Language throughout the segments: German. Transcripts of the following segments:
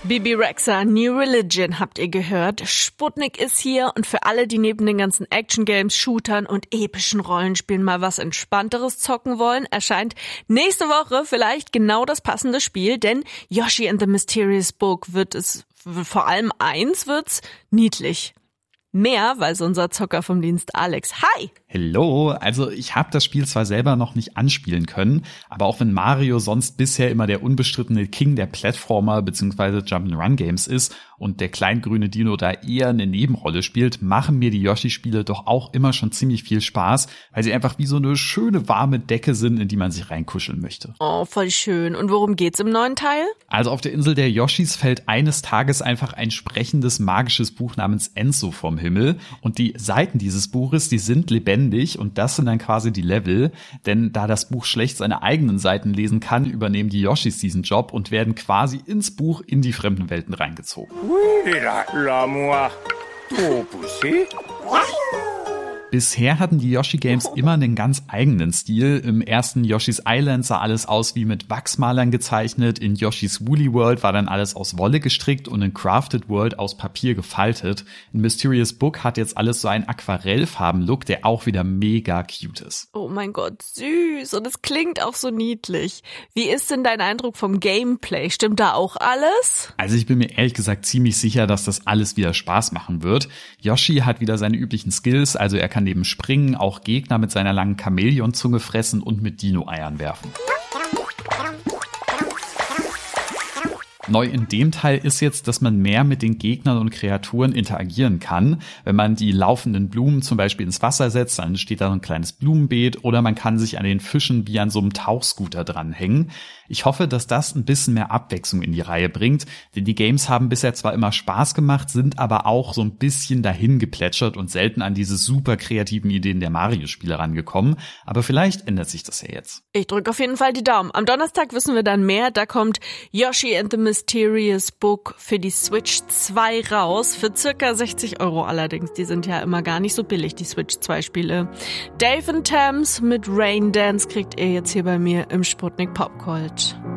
Bebe Rexha, New Religion habt ihr gehört. Sputnik ist hier und für alle, die neben den ganzen Action-Games, Shootern und epischen Rollenspielen mal was Entspannteres zocken wollen, erscheint nächste Woche vielleicht genau das passende Spiel, denn Yoshi and the Mysterious Book wird's niedlich. Mehr weiß unser Zocker vom Dienst Alex. Hi! Hello, also ich habe das Spiel zwar selber noch nicht anspielen können, aber auch wenn Mario sonst bisher immer der unbestrittene King der Plattformer bzw. Jump'n'Run-Games ist und der kleingrüne Dino da eher eine Nebenrolle spielt, machen mir die Yoshi-Spiele doch auch immer schon ziemlich viel Spaß, weil sie einfach wie so eine schöne warme Decke sind, in die man sich reinkuscheln möchte. Oh, voll schön. Und worum geht's im neuen Teil? Also auf der Insel der Yoshis fällt eines Tages einfach ein sprechendes magisches Buch namens Enzo vom Himmel und die Seiten dieses Buches, die sind lebendig und das sind dann quasi die Level, denn da das Buch schlecht seine eigenen Seiten lesen kann, übernehmen die Yoshis diesen Job und werden quasi ins Buch in die fremden Welten reingezogen. Bisher hatten die Yoshi-Games immer einen ganz eigenen Stil. Im ersten Yoshi's Island sah alles aus wie mit Wachsmalern gezeichnet, in Yoshi's Woolly World war dann alles aus Wolle gestrickt und in Crafted World aus Papier gefaltet. In Mysterious Book hat jetzt alles so einen Aquarellfarben-Look, der auch wieder mega cute ist. Oh mein Gott, süß. Und es klingt auch so niedlich. Wie ist denn dein Eindruck vom Gameplay? Stimmt da auch alles? Also ich bin mir ehrlich gesagt ziemlich sicher, dass das alles wieder Spaß machen wird. Yoshi hat wieder seine üblichen Skills, also er kann neben Springen auch Gegner mit seiner langen Chamäleonzunge fressen und mit Dino-Eiern werfen. Neu in dem Teil ist jetzt, dass man mehr mit den Gegnern und Kreaturen interagieren kann. Wenn man die laufenden Blumen zum Beispiel ins Wasser setzt, dann steht da so ein kleines Blumenbeet oder man kann sich an den Fischen wie an so einem Tauchscooter dranhängen. Ich hoffe, dass das ein bisschen mehr Abwechslung in die Reihe bringt, denn die Games haben bisher zwar immer Spaß gemacht, sind aber auch so ein bisschen dahin geplätschert und selten an diese super kreativen Ideen der Mario-Spiele rangekommen. Aber vielleicht ändert sich das ja jetzt. Ich drücke auf jeden Fall die Daumen. Am Donnerstag wissen wir dann mehr. Da kommt Yoshi and the Mysterious Book für die Switch 2 raus. Für circa 60 € allerdings. Die sind ja immer gar nicht so billig, die Switch 2 Spiele. Dave and Thames mit Rain Dance kriegt ihr jetzt hier bei mir im Sputnik Popgold.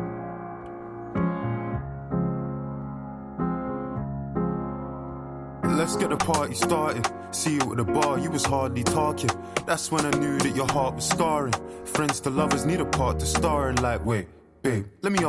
Let's get the party started. See you at the bar, you was hardly talking. That's when I knew that your heart was scarring. Friends to lovers need a part to star in, like, wait, babe, let me